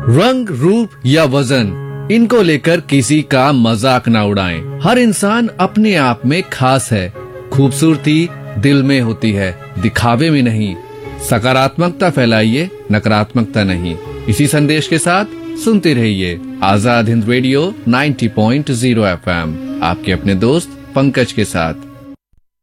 रंग, रूप या वजन, इनको लेकर किसी का मजाक न उड़ाएं। हर इंसान अपने आप में खास है। खूबसूरती दिल में होती है, दिखावे में नहीं। सकारात्मकता फैलाइए, नकारात्मकता नहीं। इसी संदेश के साथ सुनते रहिए आजाद हिंद रेडियो 90.0 FM, आपके अपने दोस्त पंकज के साथ।